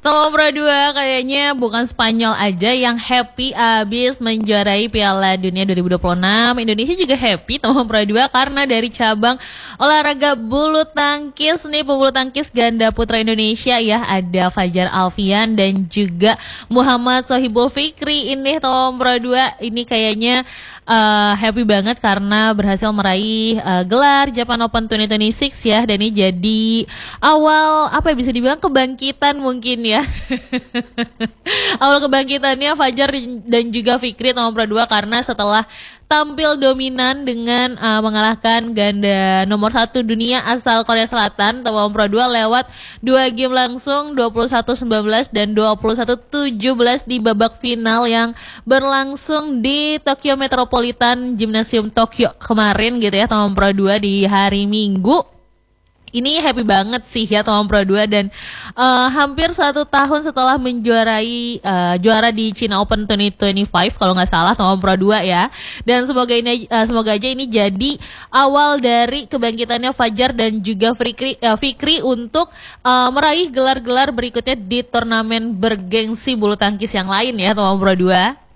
Nomor 2 kayaknya bukan Spanyol aja yang happy abis menjuarai Piala Dunia 2026. Indonesia juga happy nomor 2 karena dari cabang olahraga bulu tangkis nih, pebulu tangkis ganda putra Indonesia ya, ada Fajar Alfian dan juga Muhammad Sohibul Fikri. Ini nomor 2 ini kayaknya happy banget karena berhasil meraih gelar Japan Open 2026 ya, dan ini jadi awal apa ya, bisa dibilang kebangkitan mungkin ya. Awal kebangkitannya Fajar dan juga Fikri nomor 2 karena setelah tampil dominan dengan mengalahkan ganda nomor 1 dunia asal Korea Selatan nomor 2 lewat 2 game langsung 21-19 dan 21-17 di babak final yang berlangsung di Tokyo Metropolitan Gymnasium Tokyo kemarin gitu ya, nomor 2 di hari Minggu. Ini happy banget sih ya Tom Pro 2 dan hampir 1 tahun setelah menjuarai juara di China Open 2025 kalau nggak salah Tom Pro 2 ya. Dan semoga aja ini jadi awal dari kebangkitannya Fajar dan juga Fikri untuk meraih gelar-gelar berikutnya di turnamen bergengsi bulu tangkis yang lain ya Tom Pro 2.